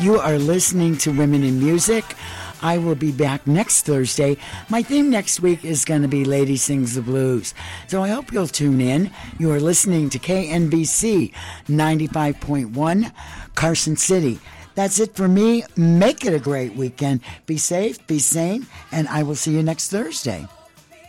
You are listening to Women in Music. I will be back next Thursday. My theme next week is going to be Lady Sings the Blues. So I hope you'll tune in. You are listening to KNBC 95.1 Carson City. That's it for me. Make it a great weekend. Be safe, be sane, and I will see you next Thursday.